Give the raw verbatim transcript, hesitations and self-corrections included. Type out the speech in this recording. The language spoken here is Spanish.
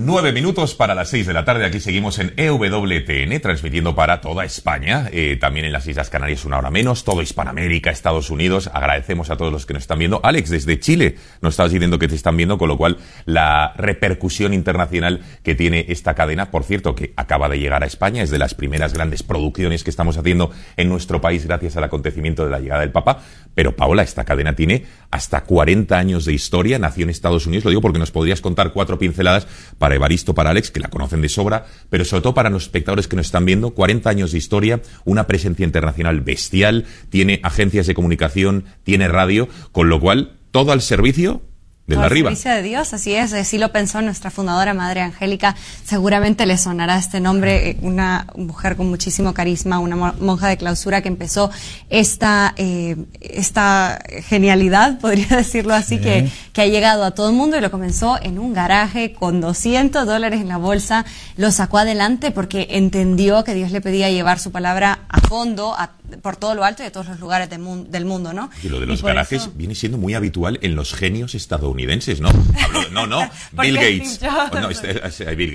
Nueve minutos para las seis de la tarde. Aquí seguimos en E W T N, transmitiendo para toda España. Eh, también en las Islas Canarias una hora menos. Todo Hispanoamérica, Estados Unidos. Agradecemos a todos los que nos están viendo. Alex, desde Chile nos estabas diciendo que te están viendo, con lo cual la repercusión internacional que tiene esta cadena, por cierto, que acaba de llegar a España, es de las primeras grandes producciones que estamos haciendo en nuestro país gracias al acontecimiento de la llegada del Papa. Pero, Paola, esta cadena tiene hasta cuarenta años de historia. Nació en Estados Unidos. Lo digo porque nos podrías contar cuatro pinceladas para Evaristo, para Alex, que la conocen de sobra, pero sobre todo para los espectadores que nos están viendo. cuarenta años de historia, una presencia internacional bestial, tiene agencias de comunicación, tiene radio, con lo cual todo al servicio del de arriba. Servicio de Dios, así es, así lo pensó nuestra fundadora Madre Angélica. Seguramente le sonará este nombre, una mujer con muchísimo carisma, una monja de clausura que empezó esta eh, esta genialidad, podría decirlo así, sí. que, que ha llegado a todo el mundo, y lo comenzó en un garaje con doscientos dólares en la bolsa. Lo sacó adelante porque entendió que Dios le pedía llevar su palabra a fondo, a, por todo lo alto y a todos los lugares de mu del mundo, ¿no? Y lo de los garajes eso... viene siendo muy habitual en los genios estadounidenses, ¿no? Hablo, no, no, Bill Gates. Oh, no, este, este, Bill